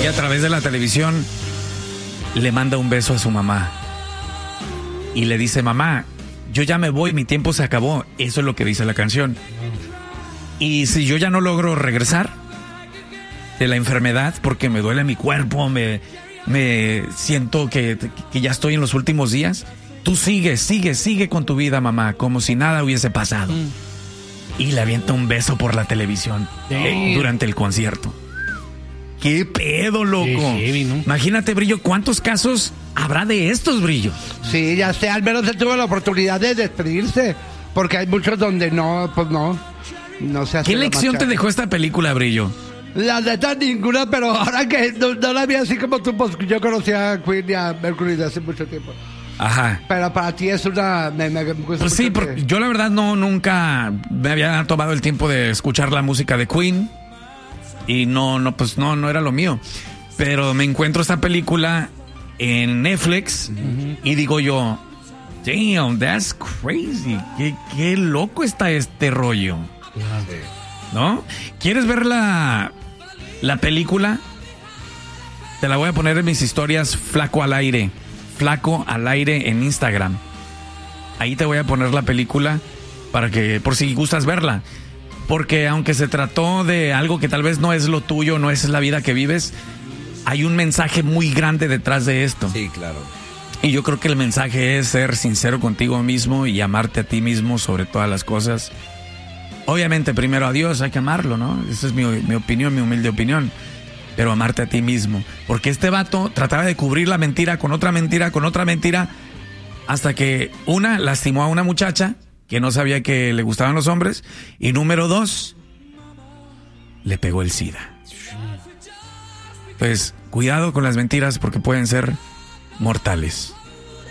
Y a través de la televisión le manda un beso a su mamá. Y le dice, mamá, yo ya me voy, mi tiempo se acabó. Eso es lo que dice la canción. Y si yo ya no logro regresar de la enfermedad porque me duele mi cuerpo, me siento que ya estoy en los últimos días, tú sigue con tu vida, mamá, como si nada hubiese pasado. Y le avienta un beso por la televisión durante el concierto. ¡Qué pedo, loco! Heavy, ¿no? Imagínate, Brillo, ¿cuántos casos habrá de estos, Brillo? Sí, ya sé, al menos él tuvo la oportunidad de despedirse, porque hay muchos donde no se hace. ¿Qué lección te dejó esta película, Brillo? La neta ninguna, pero ahora que no la vi así como tú, pues yo conocía a Queen y a Mercury de hace mucho tiempo. Ajá. Pero para ti es una... Me gusta Pues sí, mucho porque yo la verdad nunca me había tomado el tiempo de escuchar la música de Queen. Y no era lo mío. Pero me encuentro esta película en Netflix y digo yo, damn, that's crazy. Qué loco está este rollo. ¿No? ¿Quieres ver la película? Te la voy a poner en mis historias, Flaco al aire en Instagram. Ahí te voy a poner la película para que, por si gustas verla. Porque aunque se trató de algo que tal vez no es lo tuyo, no es la vida que vives, hay un mensaje muy grande detrás de esto. Sí, claro. Y yo creo que el mensaje es ser sincero contigo mismo y amarte a ti mismo sobre todas las cosas. Obviamente primero a Dios, hay que amarlo, ¿no? Esa es mi opinión, mi humilde opinión. Pero amarte a ti mismo. Porque este vato trataba de cubrir la mentira con otra mentira, hasta que una, lastimó a una muchacha que no sabía que le gustaban los hombres, y número 2, le pegó el SIDA. Pues cuidado con las mentiras porque pueden ser mortales.